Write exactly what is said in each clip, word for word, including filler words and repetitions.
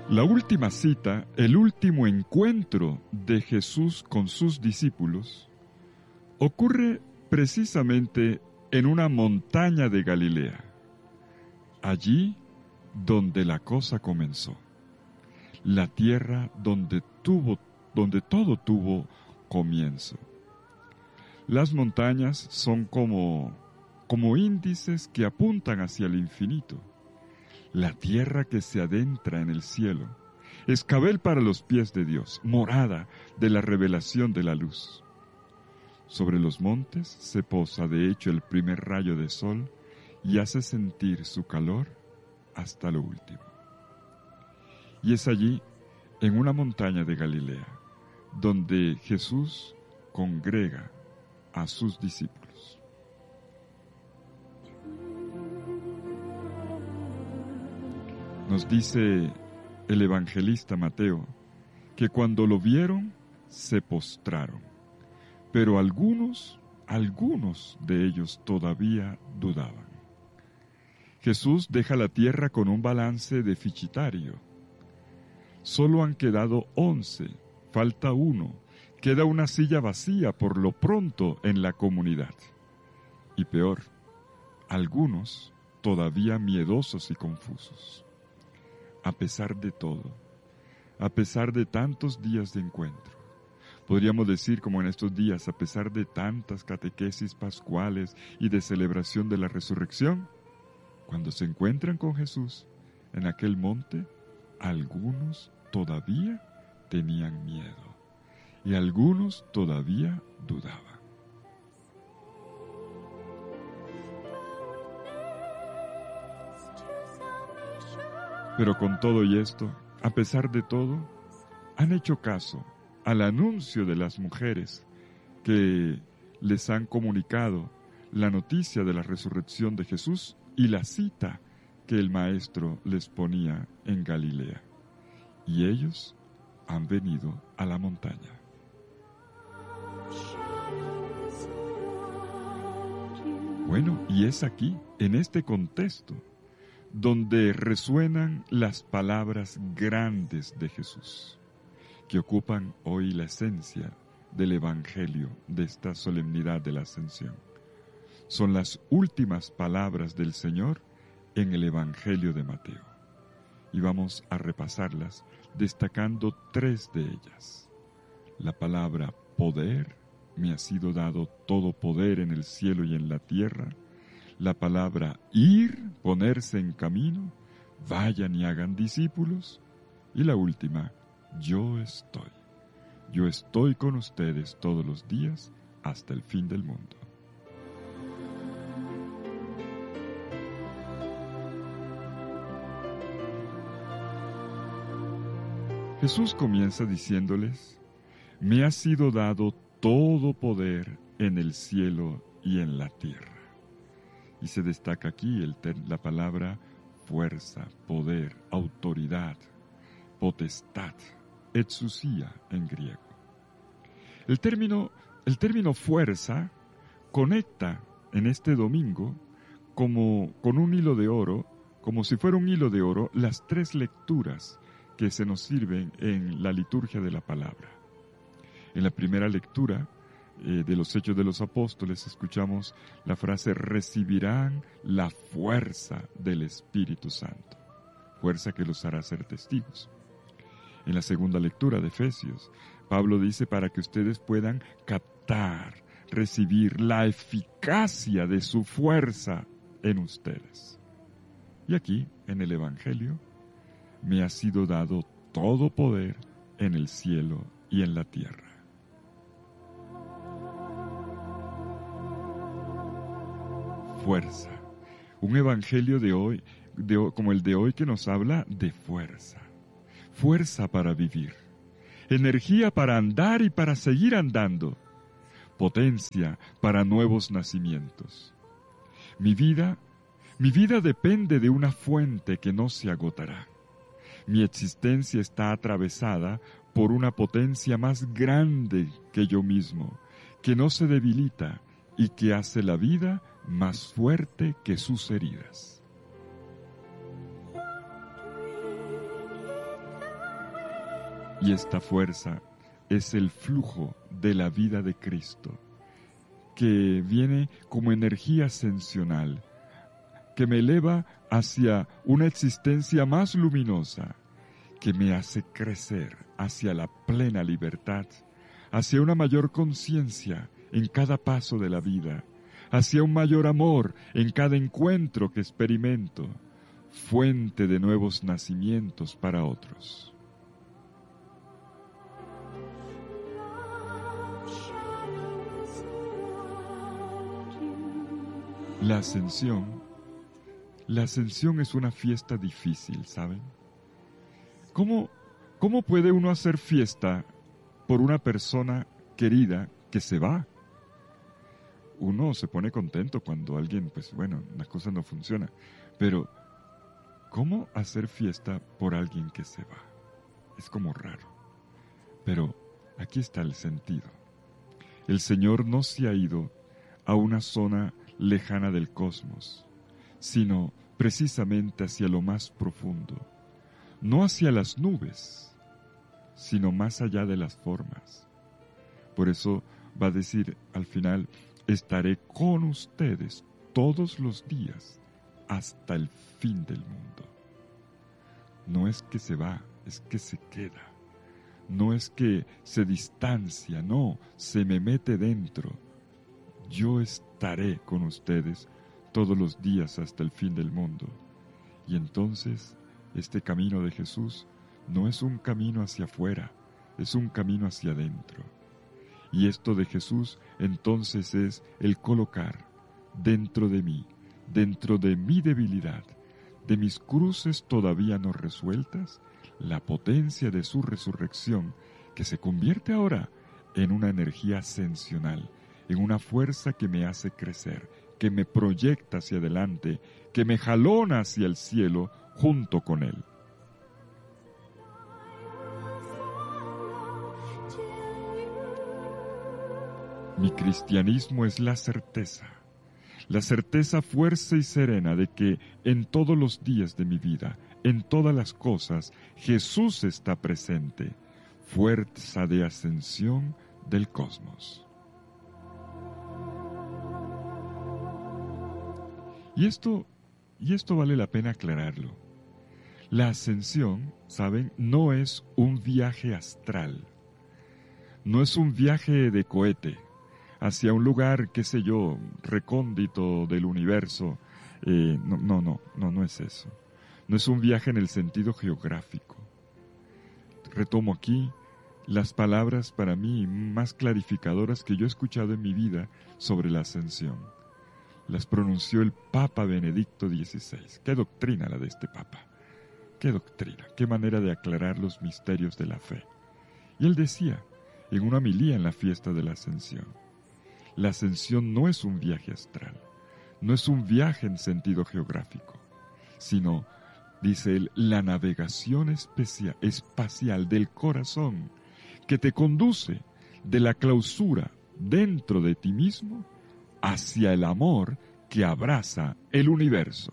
La última cita, el último encuentro de Jesús con sus discípulos, ocurre precisamente en una montaña de Galilea, allí donde la cosa comenzó, la tierra donde tuvo, donde todo tuvo comienzo. Las montañas son como, como índices que apuntan hacia el infinito. La tierra que se adentra en el cielo, escabel para los pies de Dios, morada de la revelación de la luz. Sobre los montes se posa de hecho el primer rayo de sol y hace sentir su calor hasta lo último. Y es allí, en una montaña de Galilea, donde Jesús congrega a sus discípulos. Nos dice el evangelista Mateo que cuando lo vieron se postraron, pero algunos, algunos de ellos todavía dudaban. Jesús deja la tierra con un balance deficitario. Solo han quedado once, falta uno, queda una silla vacía por lo pronto en la comunidad. Y peor, algunos todavía miedosos y confusos. A pesar de todo, a pesar de tantos días de encuentro, podríamos decir como en estos días, a pesar de tantas catequesis pascuales y de celebración de la resurrección, cuando se encuentran con Jesús en aquel monte, algunos todavía tenían miedo y algunos todavía dudaban. Pero con todo y esto, a pesar de todo, han hecho caso al anuncio de las mujeres que les han comunicado la noticia de la resurrección de Jesús y la cita que el Maestro les ponía en Galilea. Y ellos han venido a la montaña. Bueno, y es aquí, en este contexto, donde resuenan las palabras grandes de Jesús, que ocupan hoy la esencia del Evangelio de esta solemnidad de la Ascensión. Son las últimas palabras del Señor en el Evangelio de Mateo. Y vamos a repasarlas destacando tres de ellas. La palabra poder, me ha sido dado todo poder en el cielo y en la tierra. La palabra ir, ponerse en camino, vayan y hagan discípulos. Y la última, yo estoy. Yo estoy con ustedes todos los días hasta el fin del mundo. Jesús comienza diciéndoles, me ha sido dado todo poder en el cielo y en la tierra. Y se destaca aquí el la palabra fuerza, poder, autoridad, potestad, exousia en griego. El término, el término fuerza conecta en este domingo como con un hilo de oro, como si fuera un hilo de oro, las tres lecturas que se nos sirven en la liturgia de la palabra. En la primera lectura eh, de los Hechos de los Apóstoles escuchamos la frase recibirán la fuerza del Espíritu Santo, fuerza que los hará ser testigos. En la segunda lectura de Efesios, Pablo dice para que ustedes puedan captar, recibir la eficacia de su fuerza en ustedes. Y aquí, en el Evangelio, me ha sido dado todo poder en el cielo y en la tierra. Fuerza. Un evangelio de hoy, de, como el de hoy, que nos habla de fuerza. Fuerza para vivir. Energía para andar y para seguir andando. Potencia para nuevos nacimientos. Mi vida, mi vida depende de una fuente que no se agotará. Mi existencia está atravesada por una potencia más grande que yo mismo, que no se debilita y que hace la vida más fuerte que sus heridas. Y esta fuerza es el flujo de la vida de Cristo, que viene como energía ascensional, que me eleva hacia una existencia más luminosa, que me hace crecer hacia la plena libertad, hacia una mayor conciencia en cada paso de la vida, hacia un mayor amor en cada encuentro que experimento, fuente de nuevos nacimientos para otros. La ascensión, la ascensión es una fiesta difícil, ¿saben? ¿Cómo, cómo puede uno hacer fiesta por una persona querida que se va? Uno se pone contento cuando alguien, pues bueno, las cosas no funcionan. Pero, ¿cómo hacer fiesta por alguien que se va? Es como raro. Pero aquí está el sentido. El Señor no se ha ido a una zona lejana del cosmos, sino precisamente hacia lo más profundo. No hacia las nubes, sino más allá de las formas. Por eso va a decir al final, estaré con ustedes todos los días hasta el fin del mundo. No es que se va, es que se queda. No es que se distancia, no, se me mete dentro. Yo estaré con ustedes todos los días hasta el fin del mundo. Y entonces, este camino de Jesús no es un camino hacia afuera, es un camino hacia adentro. Y esto de Jesús entonces es el colocar dentro de mí, dentro de mi debilidad, de mis cruces todavía no resueltas, la potencia de su resurrección, que se convierte ahora en una energía ascensional, en una fuerza que me hace crecer, que me proyecta hacia adelante, que me jalona hacia el cielo junto con Él. Mi cristianismo es la certeza, la certeza fuerza y serena de que en todos los días de mi vida, en todas las cosas, Jesús está presente, fuerza de ascensión del cosmos. Y esto, y esto vale la pena aclararlo. La ascensión, ¿saben?, no es un viaje astral, no es un viaje de cohete hacia un lugar, qué sé yo, recóndito del universo. Eh, no, no, no, no, no es eso. No es un viaje en el sentido geográfico. Retomo aquí las palabras para mí más clarificadoras que yo he escuchado en mi vida sobre la ascensión. Las pronunció el Papa Benedicto dieciséis. Qué doctrina la de este Papa. Qué doctrina, qué manera de aclarar los misterios de la fe. Y él decía, en una homilía en la fiesta de la Ascensión, la ascensión no es un viaje astral, no es un viaje en sentido geográfico, sino, dice él, la navegación especia, espacial del corazón que te conduce de la clausura dentro de ti mismo hacia el amor que abraza el universo.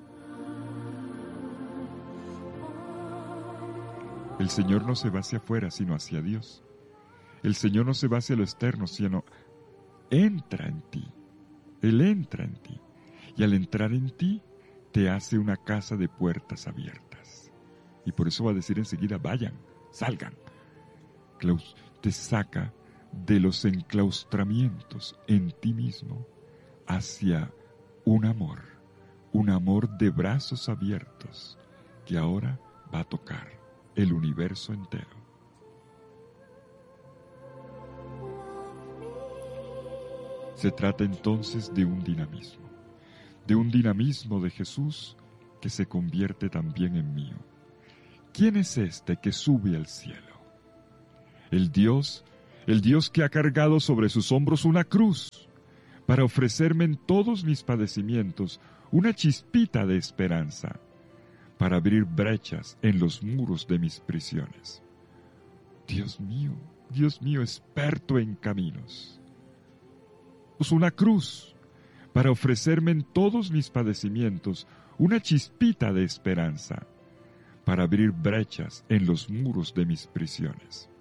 El Señor no se va hacia afuera, sino hacia Dios. El Señor no se va hacia lo externo, sino entra en ti. Él entra en ti. Y al entrar en ti, te hace una casa de puertas abiertas. Y por eso va a decir enseguida, vayan, salgan. Claus- te saca de los enclaustramientos en ti mismo hacia un amor, un amor de brazos abiertos que ahora va a tocar el universo entero. Se trata entonces de un dinamismo, de un dinamismo de Jesús que se convierte también en mío. ¿Quién es este que sube al cielo? El Dios, el Dios que ha cargado sobre sus hombros una cruz para ofrecerme en todos mis padecimientos una chispita de esperanza, para abrir brechas en los muros de mis prisiones. Dios mío, Dios mío, experto en caminos. Puso una cruz para ofrecerme en todos mis padecimientos una chispita de esperanza, para abrir brechas en los muros de mis prisiones.